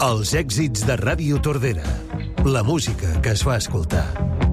Els èxits de Ràdio Tordera. La música que es fa escoltar.